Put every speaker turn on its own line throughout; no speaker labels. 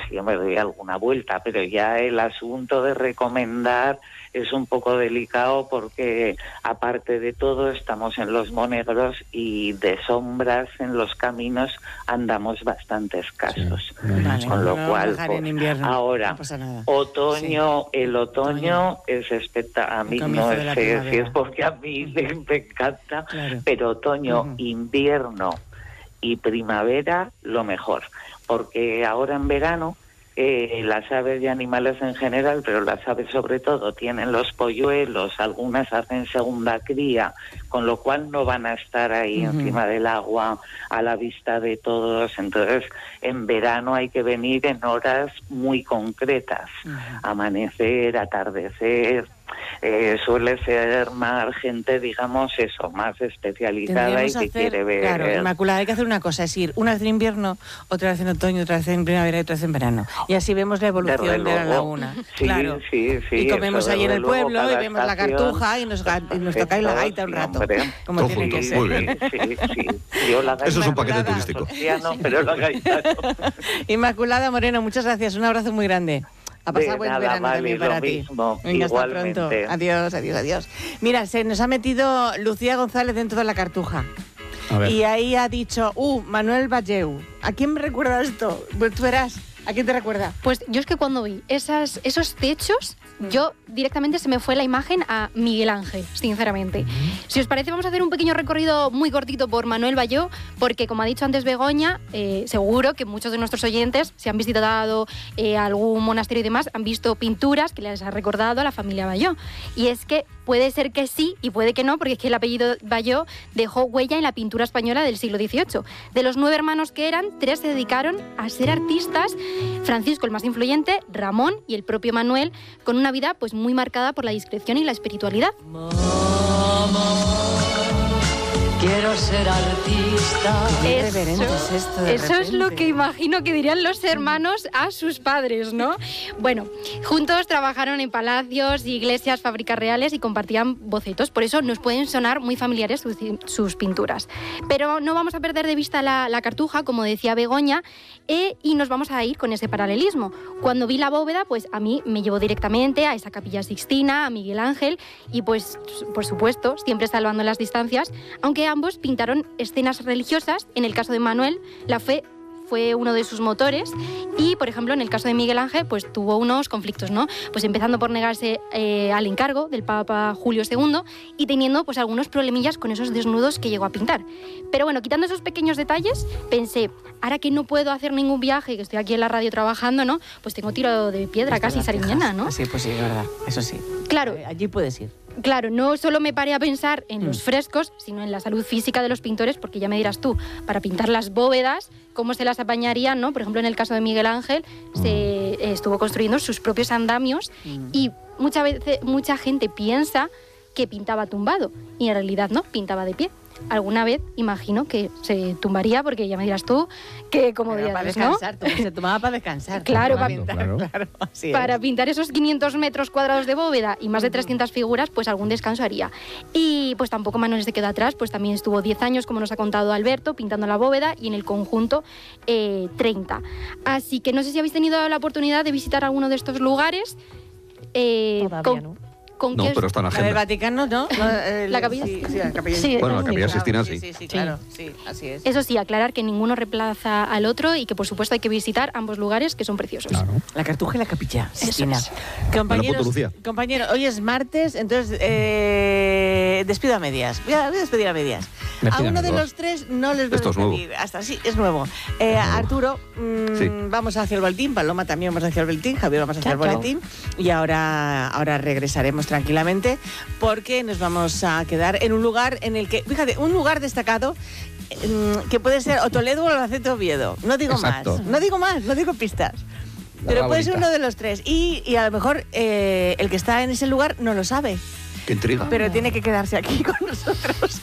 yo me doy alguna vuelta, pero ya el asunto de recomendar es un poco delicado porque, aparte de todo, estamos en los monegros y de sombras en los caminos andamos bastante escasos.
Sí. Vale,
con lo cual,
en invierno,
ahora,
no
otoño, el otoño es espectacular. A mí no sé si es porque a mí me encanta, pero otoño, invierno y primavera, lo mejor. Porque ahora en verano, las aves y animales en general, pero las aves sobre todo, tienen los polluelos, algunas hacen segunda cría, con lo cual no van a estar ahí encima del agua, a la vista de todos. Entonces, en verano hay que venir en horas muy concretas, amanecer, atardecer. Suele ser más gente, digamos eso, más especializada y que quiere ver.
Claro, Inmaculada, hay que hacer una cosa, es ir una vez en invierno, otra vez en otoño, otra vez en primavera y otra vez en verano. Y así vemos la evolución de la laguna.
Sí,
claro.
Sí,
y comemos ahí en el pueblo y vemos la cartuja y nos toca la gaita un rato. Como tiene que ser.
Muy bien.
Sí. Yo la gaita,
eso es un paquete turístico.
No, pero la gaita no.
Inmaculada Moreno, muchas gracias. Un abrazo muy grande. A pasar buen verano también para ti. Venga, hasta pronto. Adiós. Mira, se nos ha metido Lucía González dentro de la cartuja. Y ahí ha dicho, Manuel Balleu. ¿A quién me recuerda esto? Pues tú verás. ¿A quién te recuerda?
Pues yo es que cuando vi esos techos, yo directamente se me fue la imagen a Miguel Ángel, sinceramente. Si os parece, vamos a hacer un pequeño recorrido muy cortito por Manuel Balleu, porque como ha dicho antes Begoña, seguro que muchos de nuestros oyentes, si han visitado algún monasterio y demás, han visto pinturas que les ha recordado a la familia Balleu. Y es que puede ser que sí y puede que no, porque es que el apellido Balleu dejó huella en la pintura española del siglo XVIII. De los 9 hermanos que eran, 3 se dedicaron a ser artistas. Francisco, el más influyente, Ramón y el propio Manuel, con una vida pues muy marcada por la discreción y la espiritualidad.
Quiero ser artista.
Eso es lo que imagino que dirían los hermanos a sus padres, ¿no? Bueno, juntos trabajaron en palacios, iglesias, fábricas reales y compartían bocetos. Por eso nos pueden sonar muy familiares sus pinturas. Pero no vamos a perder de vista la cartuja, como decía Begoña, y nos vamos a ir con ese paralelismo. Cuando vi la bóveda, pues a mí me llevó directamente a esa Capilla Sixtina, a Miguel Ángel, y pues, por supuesto, siempre salvando las distancias, aunque ambos pintaron escenas religiosas. En el caso de Manuel, la fe fue uno de sus motores y, por ejemplo, en el caso de Miguel Ángel, pues tuvo unos conflictos, ¿no? Pues empezando por negarse al encargo del Papa Julio II y teniendo pues algunos problemillas con esos desnudos que llegó a pintar. Pero bueno, quitando esos pequeños detalles, pensé, ahora que no puedo hacer ningún viaje, que estoy aquí en la radio trabajando, ¿no? Pues tengo tiro de piedra casi sariñana, ¿no?
Sí, pues sí, es verdad, eso sí.
Claro.
Allí puedes ir.
Claro, no solo me paré a pensar en los frescos, sino en la salud física de los pintores, porque ya me dirás tú, para pintar las bóvedas, cómo se las apañarían, ¿no? Por ejemplo, en el caso de Miguel Ángel, se estuvo construyendo sus propios andamios y mucha gente piensa que pintaba tumbado y en realidad no, pintaba de pie. Alguna vez imagino que se tumbaría, porque ya me dirás tú que como
para descansar, ¿no? Se tomaba para descansar.
Claro,
para
pintar esos 500 metros cuadrados de bóveda y más de 300 figuras, pues algún descanso haría. Y pues tampoco Manuel se quedó atrás, pues también estuvo 10 años, como nos ha contado Alberto, pintando la bóveda y en el conjunto 30. Así que no sé si habéis tenido la oportunidad de visitar alguno de estos lugares.
Todavía no.
No, pero está en la agenda.
El Vaticano, ¿no?
La capilla.
Sí, la capilla.
Sí,
bueno, la Capilla Sixtina sí.
Sí, claro, sí, así es.
Eso sí, aclarar que ninguno reemplaza al otro y que por supuesto hay que visitar ambos lugares que son preciosos.
Claro.
La Cartuja y la Capilla Sixtina.
Es.
Compañeros, hoy es martes, entonces despido a medias. Voy a despedir a medias. A uno de los 3 no les voy a despedir. Hasta sí, es nuevo. Arturo, vamos hacia el boletín, Paloma también vamos hacia el boletín, Javier vamos hacia el boletín y ahora regresaremos tranquilamente porque nos vamos a quedar en un lugar en el que, fíjate, un lugar destacado que puede ser o Toledo o Albacete o Oviedo. No digo más, no digo pistas. Pero puede ser uno de los 3 y a lo mejor el que está en ese lugar no lo sabe.
Qué intriga.
Pero tiene que quedarse aquí con nosotros.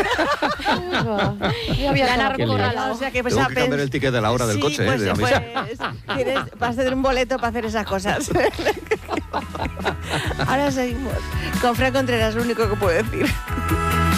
Ganar por
o sea, que tengo que cambiar el ticket de la hora del coche.
Vas a tener un boleto para hacer esas cosas. Ahora seguimos con Fran Contreras, lo único que puedo decir.